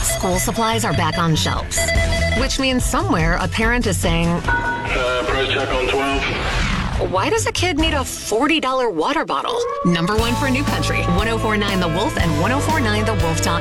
School supplies are back on shelves, which means somewhere a parent is saying, price check on 12. why does a kid need a $40 water bottle? Number one for New Country, 1049 The Wolf and 1049thewolf.com.